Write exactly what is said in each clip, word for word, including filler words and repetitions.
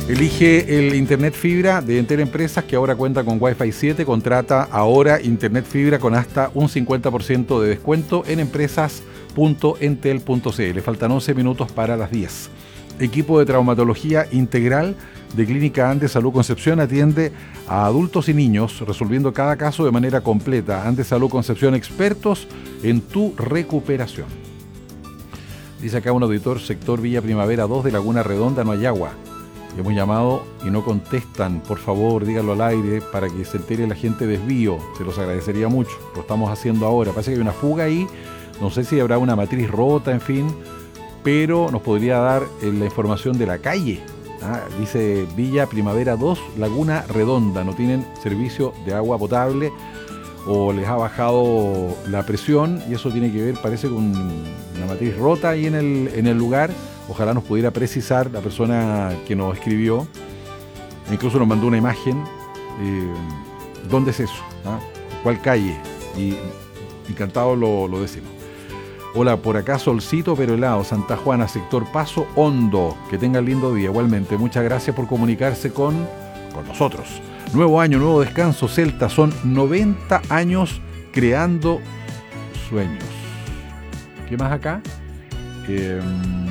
Elige el Internet Fibra de Entel Empresas, que ahora cuenta con Wi-Fi siete. Contrata ahora Internet Fibra con hasta un cincuenta por ciento de descuento en empresas punto entel punto c l. Faltan once minutos para las diez. Equipo de traumatología integral de Clínica Andes Salud Concepción atiende a adultos y niños, resolviendo cada caso de manera completa. Andes Salud Concepción, expertos en tu recuperación. Dice acá un auditor, sector Villa Primavera dos de Laguna Redonda, no hay agua. Hemos llamado y no contestan. Por favor, díganlo al aire para que se entere la gente de desvío. Se los agradecería mucho. Lo estamos haciendo ahora. Parece que hay una fuga ahí. No sé si habrá una matriz rota, en fin. Pero nos podría dar eh, la información de la calle. Ah, dice Villa Primavera dos, Laguna Redonda. No tienen servicio de agua potable o les ha bajado la presión. Y eso tiene que ver, parece, con una matriz rota ahí en el, en el lugar. Ojalá nos pudiera precisar la persona que nos escribió. Incluso nos mandó una imagen. Eh, ¿Dónde es eso? ¿Ah? ¿Cuál calle? Y encantado lo, lo decimos. Hola, por acá solcito pero helado, Santa Juana, sector Paso Hondo. Que tengan lindo día. Igualmente, muchas gracias por comunicarse con, con nosotros. Nuevo año, nuevo descanso, Celta. Son noventa años creando sueños. ¿Qué más acá? Eh,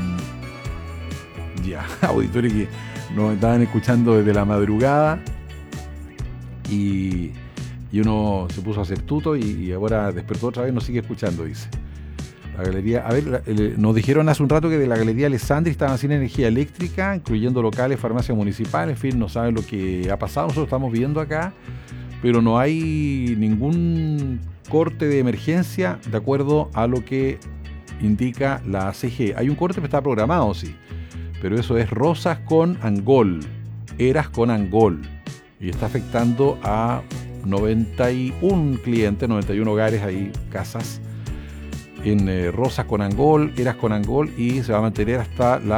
Ya, auditores que nos estaban escuchando desde la madrugada y, y uno se puso a hacer tuto y, y ahora despertó otra vez, nos sigue escuchando, dice. La galería, a ver, la, el, nos dijeron hace un rato que de la Galería Alessandri estaban sin energía eléctrica, incluyendo locales, farmacias municipales, en fin, no saben lo que ha pasado, nosotros estamos viendo acá, pero no hay ningún corte de emergencia de acuerdo a lo que indica la C G. Hay un corte que está programado, sí. Pero eso es Rosas con Angol, Eras con Angol, y está afectando a noventa y uno clientes, noventa y uno hogares, ahí casas, en eh, Rosas con Angol, Eras con Angol, y se va a mantener hasta la